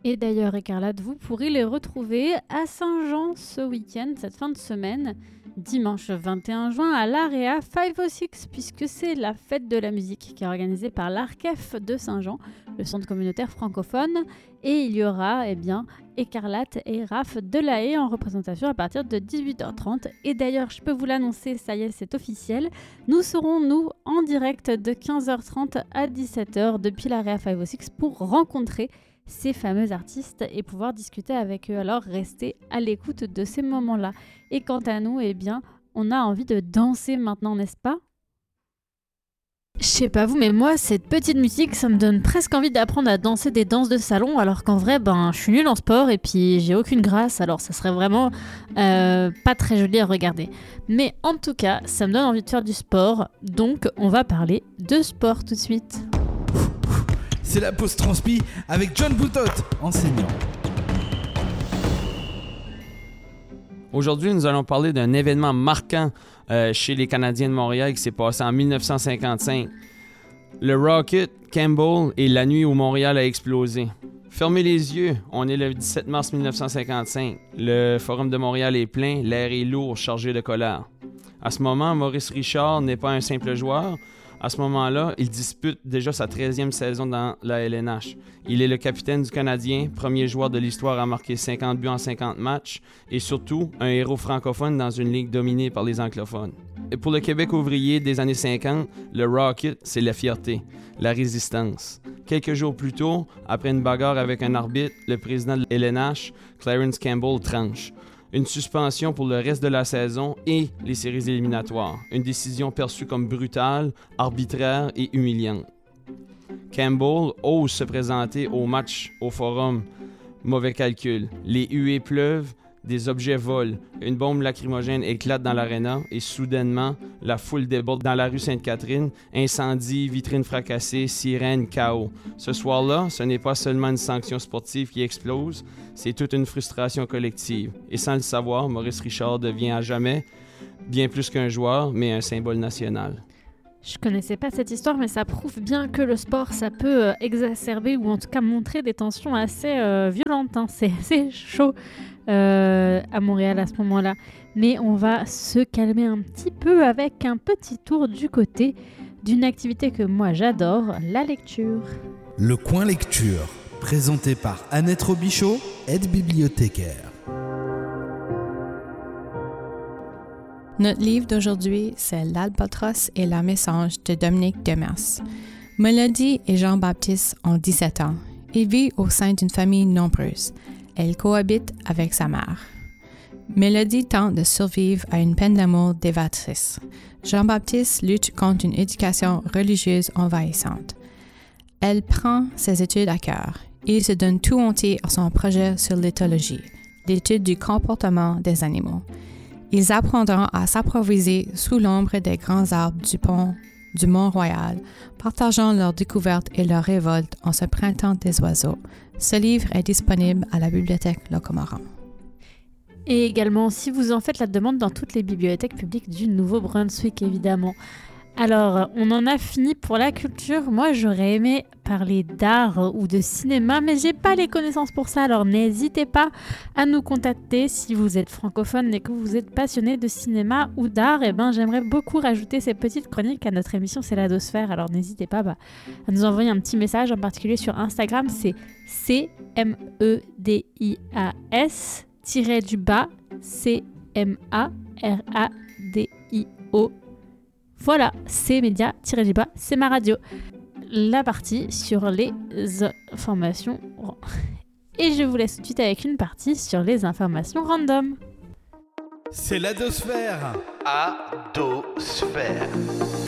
Et d'ailleurs, Écarlate, vous pourrez les retrouver à Saint-Jean ce week-end, cette fin de semaine, dimanche 21 juin à l'Area 506, puisque c'est la fête de la musique qui est organisée par l'Arkef de Saint-Jean, le centre communautaire francophone. Et il y aura Écarlate et Raph Delahaye en représentation à partir de 18h30. Et d'ailleurs, je peux vous l'annoncer, ça y est, c'est officiel. Nous serons, en direct de 15h30 à 17h depuis l'Area 506 pour rencontrer ces fameux artistes et pouvoir discuter avec eux. Alors restez à l'écoute de ces moments-là. Et quant à nous, on a envie de danser maintenant, n'est-ce pas ? Je sais pas vous, mais moi, cette petite musique, ça me donne presque envie d'apprendre à danser des danses de salon, alors qu'en vrai, je suis nulle en sport et puis j'ai aucune grâce, alors ça serait vraiment pas très joli à regarder. Mais en tout cas, ça me donne envie de faire du sport, donc on va parler de sport tout de suite. C'est la pause transpi avec John Boutot, enseignant. Aujourd'hui, nous allons parler d'un événement marquant chez les Canadiens de Montréal qui s'est passé en 1955. Le Rocket, Campbell et la nuit où Montréal a explosé. Fermez les yeux, on est le 17 mars 1955. Le Forum de Montréal est plein, l'air est lourd, chargé de colère. À ce moment, Maurice Richard n'est pas un simple joueur. À ce moment-là, il dispute déjà sa 13e saison dans la LNH. Il est le capitaine du Canadien, premier joueur de l'histoire à marquer 50 buts en 50 matchs et surtout un héros francophone dans une ligue dominée par les anglophones. Et pour le Québec ouvrier des années 50, le Rocket, c'est la fierté, la résistance. Quelques jours plus tôt, après une bagarre avec un arbitre, le président de LNH, Clarence Campbell, tranche. Une suspension pour le reste de la saison et les séries éliminatoires. Une décision perçue comme brutale, arbitraire et humiliante. Campbell ose se présenter au match au Forum. Mauvais calcul. Les huées pleuvent, des objets volent. Une bombe lacrymogène éclate dans l'aréna et soudainement, la foule déborde dans la rue Sainte-Catherine. Incendie, vitrines fracassées, sirènes, chaos. Ce soir-là, ce n'est pas seulement une sanction sportive qui explose, c'est toute une frustration collective. Et sans le savoir, Maurice Richard devient à jamais bien plus qu'un joueur, mais un symbole national. Je connaissais pas cette histoire, mais ça prouve bien que le sport, ça peut exacerber ou en tout cas montrer des tensions assez violentes. C'est assez chaud à Montréal à ce moment-là. Mais on va se calmer un petit peu avec un petit tour du côté d'une activité que moi j'adore, la lecture. Le coin lecture, présenté par Annette Robichaud, aide-bibliothécaire. Notre livre d'aujourd'hui, c'est L'Albatros et la Messange de Dominique Demers. Mélodie et Jean-Baptiste ont 17 ans. Ils vivent au sein d'une famille nombreuse. Elle cohabite avec sa mère. Mélodie tente de survivre à une peine d'amour dévastatrice. Jean-Baptiste lutte contre une éducation religieuse envahissante. Elle prend ses études à cœur. Il se donne tout entier à son projet sur l'éthologie, l'étude du comportement des animaux. Ils apprendront à s'improviser sous l'ombre des grands arbres du pont du Mont-Royal, partageant leurs découvertes et leurs révoltes en ce printemps des oiseaux. Ce livre est disponible à la bibliothèque Le Comoran. Et également, si vous en faites la demande dans toutes les bibliothèques publiques du Nouveau-Brunswick, évidemment. Alors, on en a fini pour la culture. Moi, j'aurais aimé parler d'art ou de cinéma, mais j'ai pas les connaissances pour ça. Alors, n'hésitez pas à nous contacter si vous êtes francophone et que vous êtes passionné de cinéma ou d'art. J'aimerais beaucoup rajouter ces petites chroniques à notre émission C'est la Dosphère. Alors, n'hésitez pas à nous envoyer un petit message, en particulier sur Instagram. C'est CMEDIAS_CMARADIO. Voilà, c'est média c'est ma radio. La partie sur les informations. Et je vous laisse tout de suite avec une partie sur les informations random. C'est la Dosphère. Adosphère.